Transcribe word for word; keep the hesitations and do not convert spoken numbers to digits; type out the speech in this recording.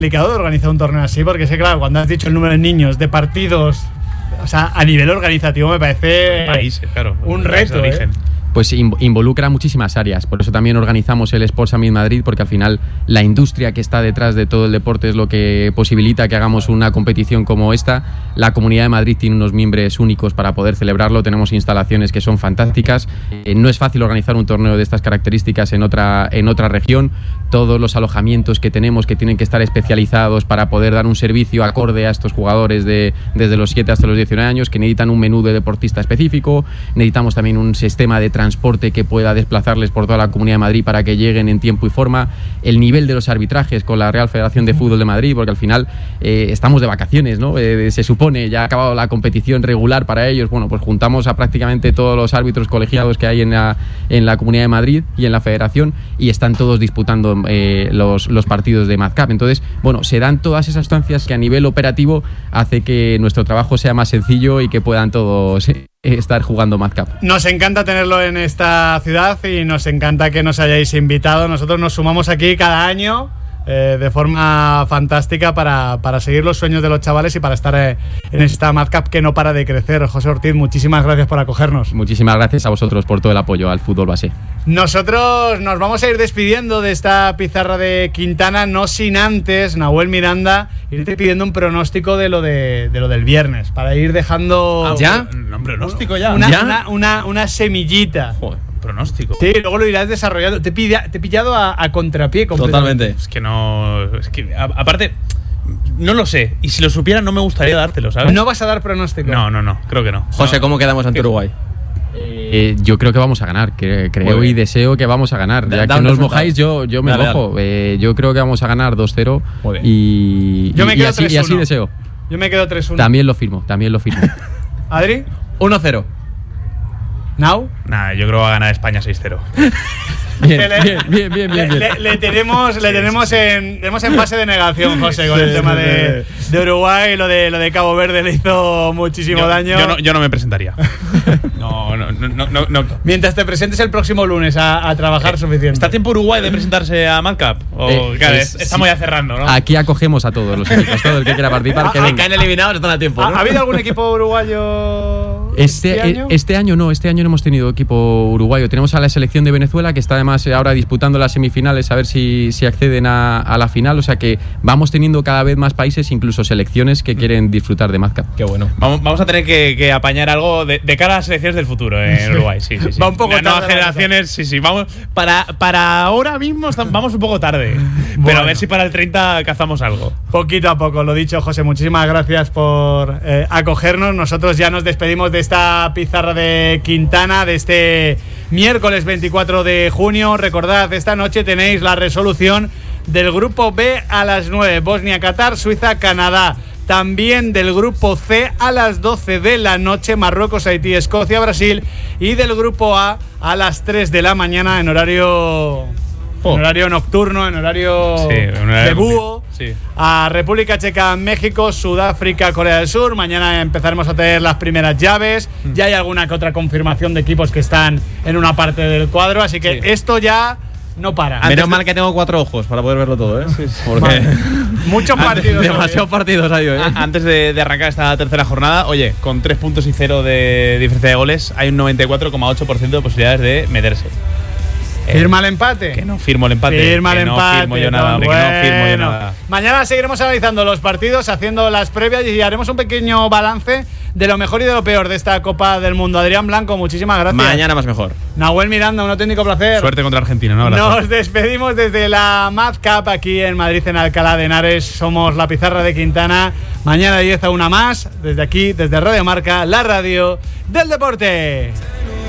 complicado de organizar un torneo así, porque sé, claro, cuando has dicho el número de niños, de partidos, o sea, a nivel organizativo me parece países, claro, un reto, ¿eh? Pues involucra muchísimas áreas, por eso también organizamos el Sport Summit Madrid, porque al final la industria que está detrás de todo el deporte es lo que posibilita que hagamos una competición como esta. La Comunidad de Madrid tiene unos mimbres únicos para poder celebrarlo, tenemos instalaciones que son fantásticas, eh, no es fácil organizar un torneo de estas características en otra, en otra región, todos los alojamientos que tenemos que tienen que estar especializados para poder dar un servicio acorde a estos jugadores de, desde los siete hasta los diecinueve años, que necesitan un menú de deportista específico, necesitamos también un sistema de transporte que pueda desplazarles por toda la Comunidad de Madrid para que lleguen en tiempo y forma, el nivel de los arbitrajes con la Real Federación de Fútbol de Madrid, porque al final eh, estamos de vacaciones, ¿no? Eh, se supone, ya ha acabado la competición regular para ellos, bueno, pues juntamos a prácticamente todos los árbitros colegiados que hay en la, en la Comunidad de Madrid y en la Federación, y están todos disputando eh, los, los partidos de MadCap. Entonces, bueno, se dan todas esas instancias que a nivel operativo hace que nuestro trabajo sea más sencillo y que puedan todos eh, estar jugando MadCap. Nos encanta tenerlo en esta ciudad y nos encanta que nos hayáis invitado. Nosotros nos sumamos aquí cada año eh, de forma fantástica para, para seguir los sueños de los chavales y para estar eh, en esta MadCap que no para de crecer. José Ortiz, muchísimas gracias por acogernos. Muchísimas gracias a vosotros por todo el apoyo al fútbol base. Nosotros nos vamos a ir despidiendo de esta pizarra de Quintana, no sin antes, Nahuel Miranda, irte pidiendo un pronóstico de lo de, de lo del viernes, para ir dejando... ¿Ya? ¿Un pronóstico ya? Una, ¿Ya? Una, una, una semillita. Joder, pronóstico. Sí, luego lo irás desarrollando. Te he, pilla, te he pillado a, a contrapié completamente. Totalmente. Es que no... Es que, a, aparte, no lo sé. Y si lo supiera no me gustaría dártelo, ¿sabes? No vas a dar pronóstico. No, no, no. Creo que no. José, no. ¿cómo quedamos ante Uruguay? Eh, yo creo que vamos a ganar, que, creo y deseo que vamos a ganar. Ya Da que un no os resultado. mojáis, yo, yo me Dale, mojo. Eh, yo creo que vamos a ganar dos cero y, Yo me y, quedo y así, y así deseo. Yo me quedo tres uno. También lo firmo, también lo firmo. ¿Adri? uno cero. ¿Now? Nada, yo creo que va a ganar España seis cero. Bien, Que le- bien, bien, bien, bien, Le, bien. le- le tenemos, le tenemos, en, tenemos en fase de negación, José, con el tema de, de Uruguay. Lo de, lo de Cabo Verde le hizo muchísimo Yo, daño. yo, no, yo no me presentaría. No, no, no, no, no, no. Mientras te presentes el próximo lunes a, a trabajar suficiente. ¿Está tiempo Uruguay de presentarse a MadCap? O, Eh, claro, es- es- estamos sí. ya cerrando, ¿no? Aquí acogemos a todos los equipos, todo el que quiera participar, que Que venga. caen eliminados, están a tiempo, ¿Ha, ¿no? ha habido algún equipo uruguayo Este, este año? este año no, este año no hemos tenido equipo uruguayo. Tenemos a la selección de Venezuela, que está además ahora disputando las semifinales, a ver si, si acceden a, a la final. O sea que vamos teniendo cada vez más países, incluso selecciones que quieren disfrutar de MadCap. Qué bueno. Vamos, vamos a tener que, que apañar algo de, de cara a las selecciones del futuro en Uruguay. Sí, sí, sí. Va un poco Las nuevas tarde la generaciones, sí, sí. Vamos, para, para ahora mismo estamos, vamos un poco tarde. Pero Bueno. a ver si para el treinta cazamos algo. Poquito a poco, lo dicho, José, muchísimas gracias por eh, acogernos. Nosotros ya nos despedimos de esta pizarra de Quintana, de este miércoles veinticuatro de junio. Recordad, esta noche tenéis la resolución del grupo B a las nueve, Bosnia, Qatar, Suiza, Canadá. También del grupo C a las doce de la noche, Marruecos, Haití, Escocia, Brasil. Y del grupo A a las tres de la mañana en horario... En horario nocturno, en horario, Sí, en horario de búho, sí. a República Checa, México, Sudáfrica, Corea del Sur. Mañana empezaremos a tener las primeras llaves. Ya hay alguna que otra confirmación de equipos que están en una parte del cuadro, así que Sí. esto ya no para. Menos mal que tengo cuatro ojos para poder verlo todo, ¿eh? Porque Vale. Muchos partidos. demasiados partidos hay hoy, ¿eh? A- Antes de, de arrancar esta tercera jornada, oye, con tres puntos y cero de diferencia de goles, hay un noventa y cuatro coma ocho por ciento de posibilidades de meterse. Eh, Firma el empate. Que no firmo el empate. Firma que el no empate. firmo yo nada, hombre, bueno. que no firmo yo nada. Mañana seguiremos analizando los partidos, haciendo las previas y haremos un pequeño balance de lo mejor y de lo peor de esta Copa del Mundo. Adrián Blanco, muchísimas gracias. Mañana más mejor. Nahuel Miranda, un auténtico placer. Suerte contra Argentina, ¿no? Abrazo. Nos despedimos desde la MadCap aquí en Madrid, en Alcalá de Henares. Somos la pizarra de Quintana. Mañana de diez a una más, desde aquí, desde Radio Marca, la radio del deporte.